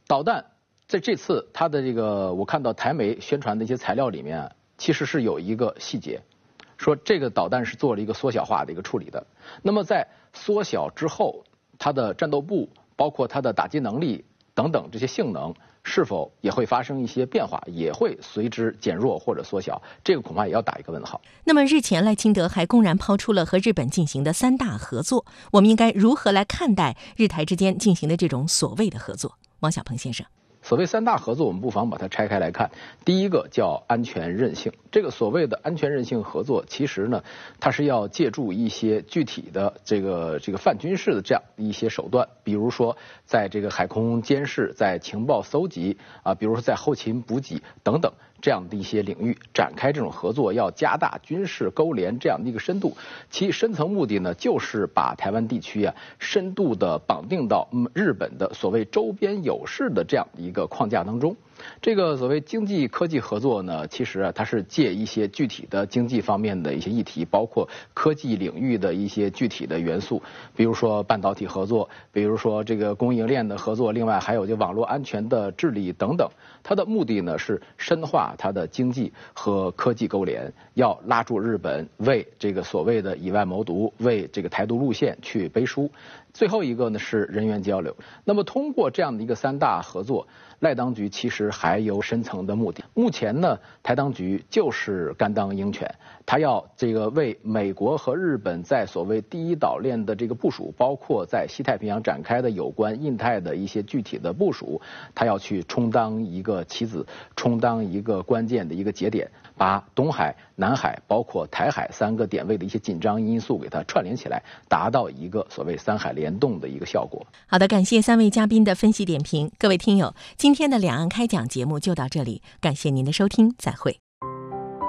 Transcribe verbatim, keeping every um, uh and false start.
导弹在这次它的这个我看到台媒宣传的一些材料里面，其实是有一个细节，说这个导弹是做了一个缩小化的一个处理的。那么在缩小之后，它的战斗部包括它的打击能力等等这些性能是否也会发生一些变化，也会随之减弱或者缩小，这个恐怕也要打一个问号。 那么日前赖清德还公然抛出了和日本进行的三大合作，我们应该如何来看待日台之间进行的这种所谓的合作？王小鹏先生。 所谓三大合作，我们不妨把它拆开来看。第一个叫安全韧性，这个所谓的安全韧性合作，其实呢，它是要借助一些具体的这个这个泛军事的这样一些手段，比如说在这个海空监视、在情报搜集啊，比如说在后勤补给等等这样的一些领域展开这种合作，要加大军事勾连这样的一个深度。其深层目的呢，就是把台湾地区啊深度的绑定到日本的所谓周边有事的这样一个框架当中。这个所谓经济科技合作呢，其实啊，它是借一些具体的经济方面的一些议题，包括科技领域的一些具体的元素，比如说半导体合作，比如说这个供应链的合作，另外还有就网络安全的治理等等。它的目的呢是深化它的经济和科技勾连，要拉住日本为这个所谓的以外谋独、为这个台独路线去背书。最后一个呢是人员交流。那么通过这样的一个三大合作，赖当局其实还有深层的目的。目前呢，台当局就是甘当鹰犬，他要这个为美国和日本在所谓第一岛链的这个部署，包括在西太平洋展开的有关印太的一些具体的部署，他要去充当一个棋子，充当一个关键的一个节点，把东海、南海包括台海三个点位的一些紧张因素给它串联起来，达到一个所谓三海联动的一个效果。 好的，感谢三位嘉宾的分析点评。各位听友，今天的两岸开讲节目就到这里，感谢您的收听，再会。